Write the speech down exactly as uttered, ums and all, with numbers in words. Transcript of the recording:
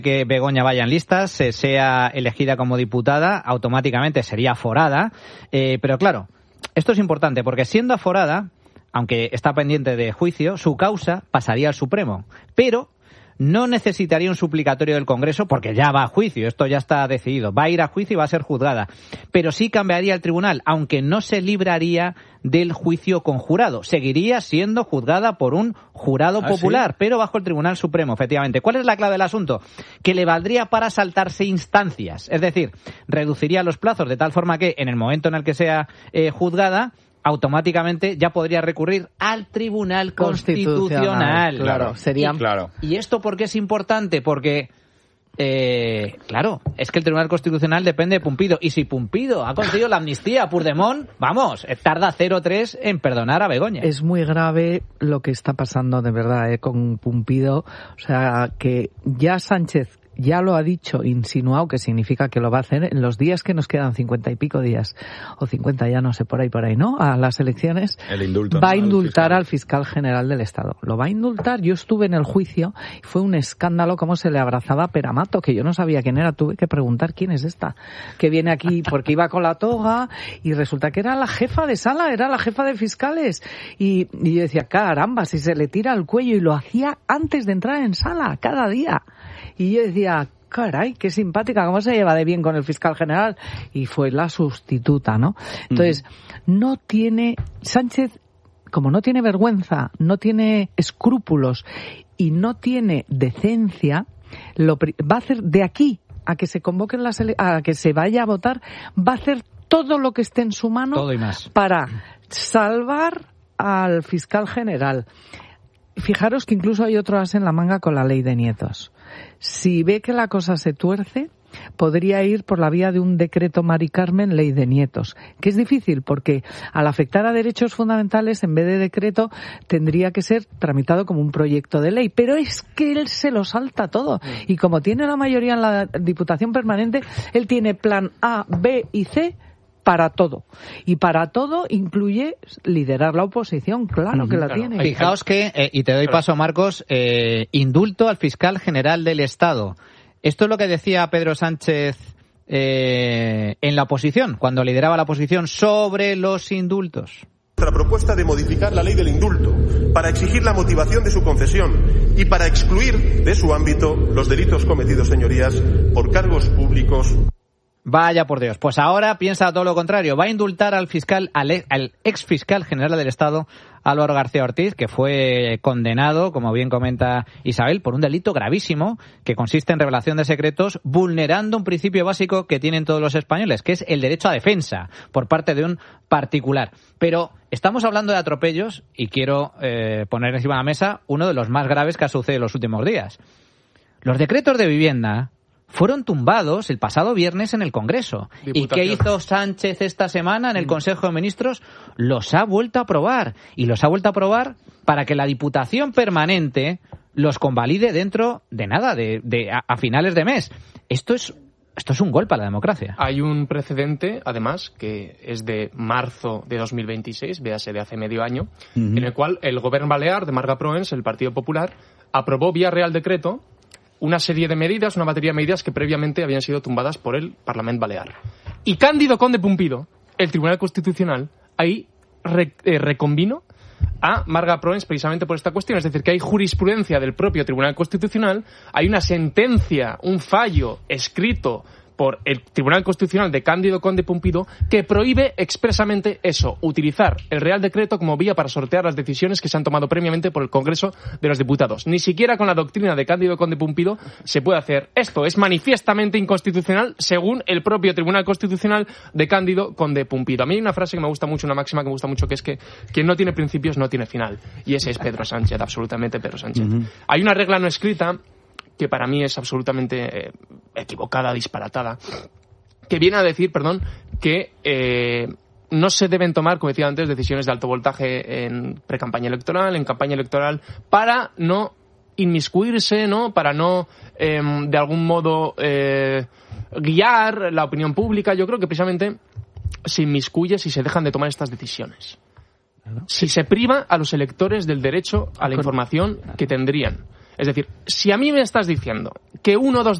que Begoña vaya en listas, eh, sea elegida como diputada, automáticamente sería aforada. Eh, pero claro, esto es importante porque siendo aforada, aunque está pendiente de juicio, su causa pasaría al Supremo. Pero no necesitaría un suplicatorio del Congreso porque ya va a juicio, esto ya está decidido. Va a ir a juicio y va a ser juzgada. Pero sí cambiaría el tribunal, aunque no se libraría del juicio con jurado. Seguiría siendo juzgada por un jurado ¿Ah, popular, sí? pero bajo el Tribunal Supremo, efectivamente. ¿Cuál es la clave del asunto? Que le valdría para saltarse instancias. Es decir, reduciría los plazos de tal forma que en el momento en el que sea eh, juzgada, automáticamente ya podría recurrir al Tribunal Constitucional. Constitucional claro, sería... Y, claro. ¿Y esto por qué es importante? Porque, eh, claro, es que el Tribunal Constitucional depende de Pumpido. Y si Pumpido ha conseguido la amnistía a Puigdemont, vamos, tarda cero tres en perdonar a Begoña. Es muy grave lo que está pasando de verdad eh, con Pumpido. O sea, que ya Sánchez ya lo ha dicho, insinuado, que significa que lo va a hacer en los días que nos quedan, cincuenta y pico días, o cincuenta ya no sé, por ahí, por ahí, ¿no? A las elecciones. El indulto, va a ¿no? indultar al fiscal. al fiscal general del Estado. Lo va a indultar. Yo estuve en el juicio y fue un escándalo cómo se le abrazaba a Peramato, que yo no sabía quién era. Tuve que preguntar quién es esta, que viene aquí porque iba con la toga y resulta que era la jefa de sala, era la jefa de fiscales. Y, y yo decía, caramba, si se le tira al cuello, y lo hacía antes de entrar en sala, cada día. Y yo decía, caray, qué simpática, cómo se lleva de bien con el fiscal general. Y fue la sustituta, ¿no? Entonces, uh-huh. no tiene... Sánchez, como no tiene vergüenza, no tiene escrúpulos y no tiene decencia, lo va a hacer de aquí a que se convoquen las ele- a que se vaya a votar, va a hacer todo lo que esté en su mano todo y más. para salvar al fiscal general. Fijaros que incluso hay otro as en la manga con la ley de nietos. Si ve que la cosa se tuerce, podría ir por la vía de un decreto Mari Carmen, ley de nietos, que es difícil porque al afectar a derechos fundamentales, en vez de decreto, tendría que ser tramitado como un proyecto de ley. Pero es que él se lo salta todo. Y como tiene la mayoría en la Diputación Permanente, él tiene plan A, B y C para todo. Y para todo incluye liderar la oposición, claro que la claro. tiene. Fijaos que, eh, y te doy paso, Marcos, eh, indulto al fiscal general del Estado. Esto es lo que decía Pedro Sánchez eh, en la oposición, cuando lideraba la oposición, sobre los indultos. Nuestra propuesta de modificar la ley del indulto para exigir la motivación de su concesión y para excluir de su ámbito los delitos cometidos, señorías, por cargos públicos. Vaya por Dios, pues ahora piensa todo lo contrario. Va a indultar al fiscal, al, al ex fiscal general del Estado, Álvaro García Ortiz, que fue condenado, como bien comenta Isabel, por un delito gravísimo que consiste en revelación de secretos, vulnerando un principio básico que tienen todos los españoles, que es el derecho a defensa por parte de un particular. Pero estamos hablando de atropellos y quiero eh, poner encima de la mesa uno de los más graves que ha sucedido en los últimos días. Los decretos de vivienda fueron tumbados el pasado viernes en el Congreso. ¿Y qué hizo Sánchez esta semana en el Consejo de Ministros? Los ha vuelto a aprobar. Y los ha vuelto a aprobar para que la Diputación Permanente los convalide dentro de nada, de, de a, a finales de mes. Esto es esto es un golpe a la democracia. Hay un precedente, además, que es de marzo de dos mil veintiséis, véase de hace medio año, uh-huh. en el cual el Govern Balear de Marga Proens, el Partido Popular, aprobó vía Real Decreto una serie de medidas, una batería de medidas que previamente habían sido tumbadas por el Parlamento Balear. Y Cándido Conde Pumpido, el Tribunal Constitucional, ahí re, eh, reconvino a Marga Proens precisamente por esta cuestión. Es decir, que hay jurisprudencia del propio Tribunal Constitucional, hay una sentencia, un fallo escrito por el Tribunal Constitucional de Cándido Conde Pumpido que prohíbe expresamente eso, utilizar el Real Decreto como vía para sortear las decisiones que se han tomado previamente por el Congreso de los Diputados. Ni siquiera con la doctrina de Cándido Conde Pumpido se puede hacer esto. Es manifiestamente inconstitucional según el propio Tribunal Constitucional de Cándido Conde Pumpido. A mí hay una frase que me gusta mucho, una máxima que me gusta mucho, que es que quien no tiene principios no tiene final. Y ese es Pedro Sánchez, absolutamente Pedro Sánchez. Uh-huh. Hay una regla no escrita que para mí es absolutamente eh, equivocada, disparatada, que viene a decir, perdón, que eh, no se deben tomar, como decía antes, decisiones de alto voltaje en precampaña electoral, en campaña electoral, para no inmiscuirse, ¿no? Para no, eh, de algún modo, eh, guiar la opinión pública. Yo creo que precisamente se inmiscuye si se dejan de tomar estas decisiones. Si se priva a los electores del derecho a la información que tendrían. Es decir, si a mí me estás diciendo que uno o dos